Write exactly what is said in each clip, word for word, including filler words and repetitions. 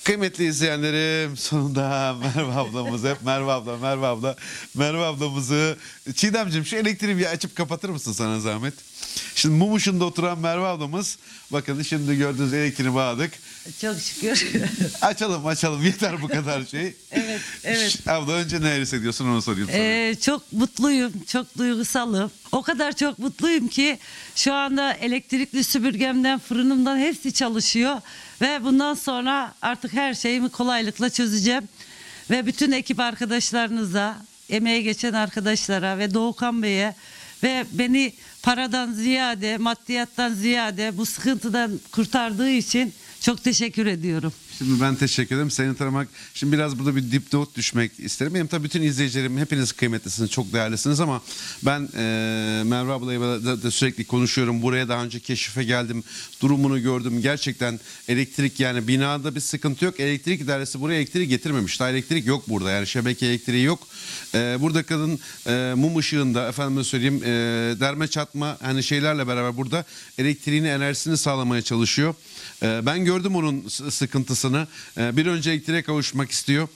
Kıymetli izleyenlerim, sonunda Merve ablamız, hep Merve abla, Merve abla, Merve ablamızı... Çiğdemciğim, şu elektriği bir açıp kapatır mısın sana zahmet? Şimdi mum ışığında oturan Merve ablamız, bakın şimdi gördüğünüz elektriği bağladık. Çok şükür. Açalım açalım, yeter bu kadar şey. Evet, evet. Şş, abla, önce ne hissediyorsun onu sorayım sana. Ee, çok mutluyum, çok duygusalım. O kadar çok mutluyum ki şu anda elektrikli süpürgemden, fırınımdan hepsi çalışıyor. Ve bundan sonra artık her şeyimi kolaylıkla çözeceğim. Ve bütün ekip arkadaşlarınıza, emeğe geçen arkadaşlara ve Doğukan Bey'e ve beni paradan ziyade, maddiyattan ziyade bu sıkıntıdan kurtardığı için çok teşekkür ediyorum. Şimdi ben teşekkür ederim. Seni tanımak, şimdi biraz burada bir dipnot düşmek isterim. Benim tabii bütün izleyicilerim, hepiniz kıymetlisiniz, çok değerlisiniz ama ben e, Merve ablayla da, da sürekli konuşuyorum. Buraya daha önce keşife geldim, durumunu gördüm. Gerçekten elektrik, yani binada bir sıkıntı yok. Elektrik idaresi buraya elektriği getirmemiş. Daha elektrik yok burada, yani şebeke elektriği yok. E, burada kadın e, mum ışığında, efendime söyleyeyim, e, derme çatma hani şeylerle beraber burada elektriğini, enerjisini sağlamaya çalışıyor. E, ben gördüm onun sıkıntısını. Bir önce elektriğe kavuşmak istiyor.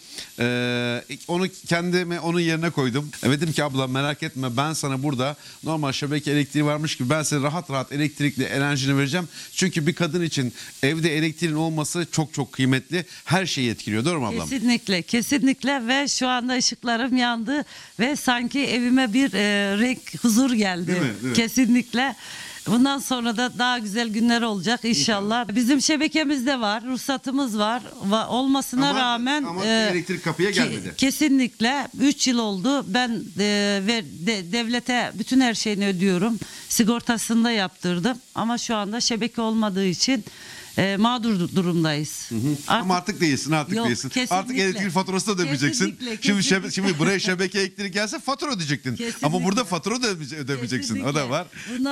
Ee, onu kendime onun yerine koydum. Dedim ki abla merak etme, ben sana burada normal şebeke elektriği varmış gibi ben sana rahat rahat elektrikli enerjini vereceğim. Çünkü bir kadın için evde elektriğin olması çok çok kıymetli. Her şeyi etkiliyor. Doğru mu ablam? Kesinlikle, kesinlikle ve şu anda ışıklarım yandı ve sanki evime bir e, renk, huzur geldi. Değil mi? Değil mi? Kesinlikle. Bundan sonra da daha güzel günler olacak inşallah. Bizim şebekemizde var, ruhsatımız var. Va- Olmasına Ama- rağmen ama e, elektrik kapıya ki- gelmedi. Kesinlikle üç yıl oldu. Ben e, ve de- devlete bütün her şeyini ödüyorum. Sigortasını da yaptırdım. Ama şu anda şebeke olmadığı için e, mağdur du- durumdayız. Artık- Ama artık değilsin, artık Yok, değilsin. kesinlikle. Artık elektrik faturası da ödemeyeceksin. Kesinlikle, Şimdi şebe- kesinlikle. şimdi buraya şebeke elektrik gelse fatura ödeyecektin. Ama Kesinlikle. burada fatura da ödemeyeceksin. O da Kesinlikle. var. Bundan